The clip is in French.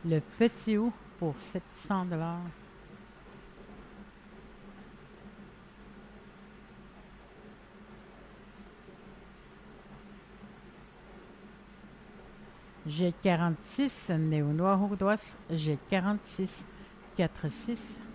Le petit ou pour 700 $. G46, Néo Noir Ourdoise, G46, 46.